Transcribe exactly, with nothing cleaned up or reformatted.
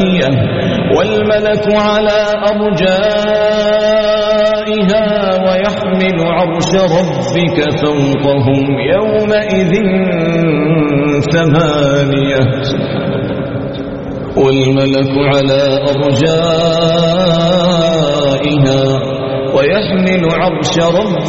ثمانية والملك على أرجائها ويحمل عرش ربك فوقهم يومئذ ثمانية والملك على أرجائها ويحمل عرش ربك